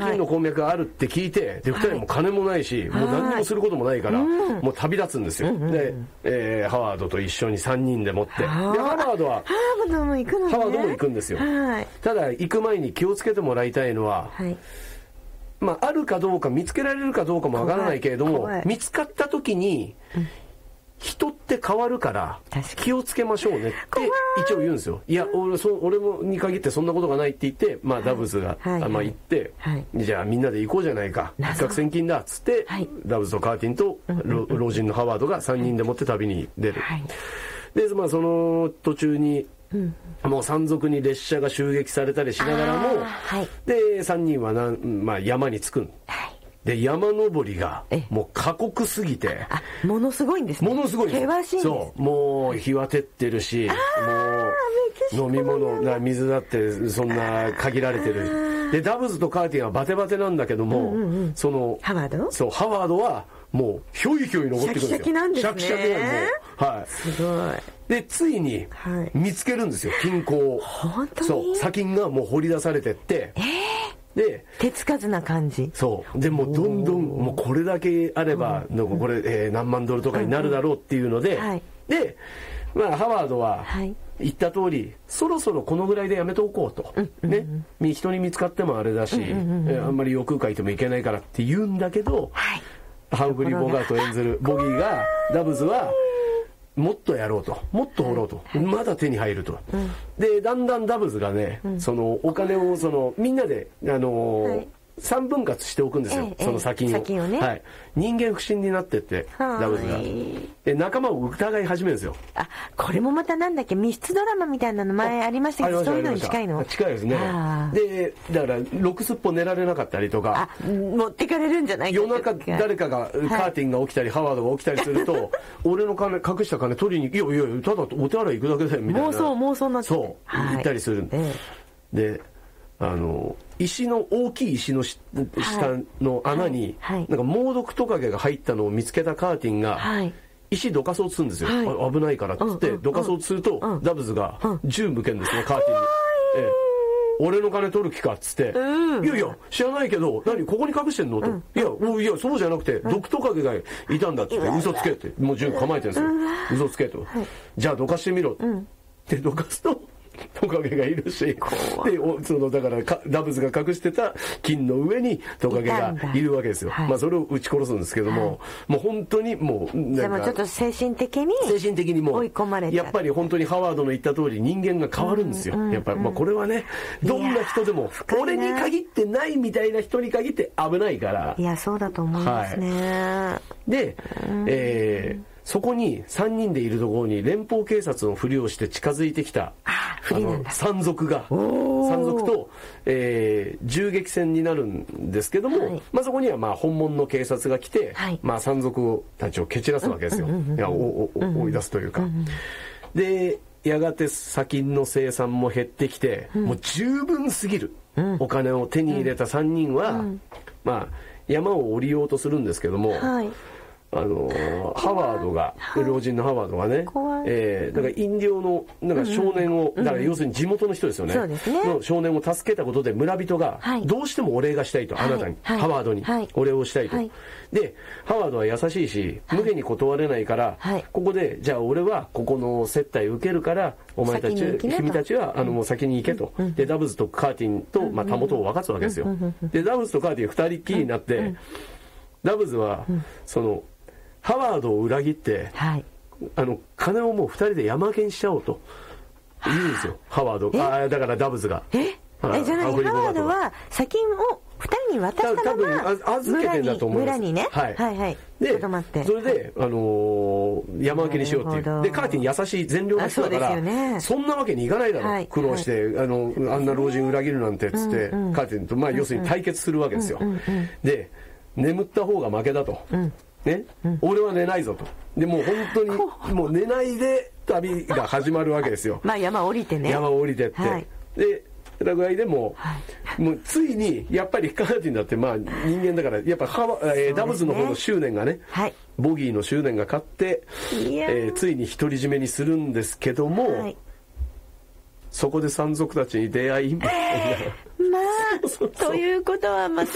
金の鉱脈があるって聞いて、で2人も金もないし、もう何にもすることもないから、もう旅立つんですよ。で、ハワードと一緒に3人でもって、でハワードも行くんですよ。ただ行く前に気をつけてもらいたいのは、まあ、あるかどうか見つけられるかどうかもわからないけれども、見つかった時に、人って変わるから気をつけましょうねって一応言うんですよ。いや、俺もに限ってそんなことがないって言って、まあ、ダブズが、まあ、言って、じゃあみんなで行こうじゃないか、一攫千金だっつって、ダブズとカーティンと老人のハワードが3人でもって旅に出る。で、まあ、その途中にもう山賊に列車が襲撃されたりしながらも、で3人はまあ、山に着く。で山登りがもう過酷すぎて、 ものすごいんですね。 ものすごいんです。 険しいんです。 そう、もう日は照ってるし、もう飲み物水だってそんな限られてる。でダブズとカーティンはバテバテなんだけども、そのハワードはもうひょいひょい登ってくるんですよ。 シャキシャキなんですね。 シャキシャキなんですよ。はい。 すごい。 でついに見つけるんですよ、金鉱を。 本当に？ そう、砂金がもう掘り出されてって、で手つかずな感じ。 そうでもうどんどんもうこれだけあれば、これ、何万ドルとかになるだろうっていうので、で、まあ、ハワードは言った通り、そろそろこのぐらいでやめておこうと、ね、人に見つかってもあれだし、あんまり欲書いてもいけないからって言うんだけど、ハンフリー・ボガート演ずるボギーがダブズはもっとやろうと、もっと掘ろうと、まだ手に入ると、でだんだんダブズがね、そのお金をみんなで3分割しておくんですよ、その砂金をね、はい、人間不信になってってダブズがで仲間を疑い始めるんですよ。 これもまたなんだっけ、密室ドラマみたいなの前ありましたけど、そういうのに近いの？ 近いですね。でだから6すっぽ寝られなかったりとか、 持ってかれるんじゃないか、 夜中誰かがカーティンが起きたり、ハワードが起きたりすると俺の金隠した金取りに、いやただお手洗い行くだけだよみたいな妄想になって、 そう言ったりする。で大きい石の下の穴に、なんか猛毒トカゲが入ったのを見つけたカーティンが、石どかそうとするんですよ、危ないからっつってどかそうとすると、ダブズが銃向けるんですね、カーティンに。俺の金取る気かっつって、いやいや知らないけど何ここに隠してんのと、いやそうじゃなくて毒トカゲがいたんだっつって、嘘つけって、もう銃構えてるんですよ、嘘つけと、じゃあどかしてみろってどかすとトカゲがいるし、でだからダブズが隠してた金の上にトカゲがいるわけですよ。まあそれを撃ち殺すんですけども、もう本当にもうでもちょっと精神的にも追い込まれて、 やっぱり本当にハワードの言った通り人間が変わるんですよ。やっぱりまあこれはね、どんな人でも俺に限ってないみたいな人に限って危ないから。 いやそうだと思いますね。 で、そこに3人でいるところに連邦警察のふりをして近づいてきた山賊と、銃撃戦になるんですけども、まあ、そこにはまあ本物の警察が来て、まあ、山賊たちを蹴散らすわけですよ。追い出すというか。でやがて砂金の生産も減ってきて、もう十分すぎるお金を手に入れた3人は、まあ、山を降りようとするんですけども、ハワードが、老人のハワードがね、だからインディオのなんか少年を、だから要するに地元の人ですよね、の少年を助けたことで村人がどうしてもお礼がしたいと、あなたに、ハワードにお礼をしたいと。でハワードは優しいし無限に断れないから、ここでじゃあ俺はここの接待受けるからお前たち君たちはもう先に行けと。でダブズとカーティンとまあたもとを分かつわけですよ。でダブズとカーティン2人っきりになって、ダブズはそのハワードを裏切って、金をもう2人で山分けにしちゃおうと言うんですよ、ハワード。だからダブズが。じゃない、 ハワードは砂金を2人に渡したまま預けてんだと思います。 村にね。 でそれで、山分けにしようっていう。でカーティン優しい善良な人だから、そんなわけにいかないだろう、苦労してあんな老人裏切るなんてっつって、カーティンとまあ要するに対決するわけですよ。で眠った方が負けだと。ね、俺は寝ないぞと。でもう本当にもう寝ないで旅が始まるわけですよ。 まあ山降りてね。 山降りてって、でぐらいでもうついにやっぱりカーティンだってまあ人間だからやっぱダブズの方の執念がね、ボギーの執念が勝って、ついに独り占めにするんですけども、そこで山賊たちに出会い、 ということはまあ